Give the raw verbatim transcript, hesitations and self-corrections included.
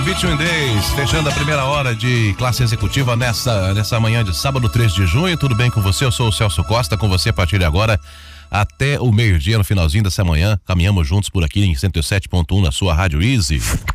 vinte e um Days, fechando a primeira hora de classe executiva nessa, nessa manhã de sábado, três de junho. Tudo bem com você? Eu sou o Celso Costa, com você a partir de agora até o meio-dia, no finalzinho dessa manhã. Caminhamos juntos por aqui em cento e sete ponto um na sua Rádio Easy.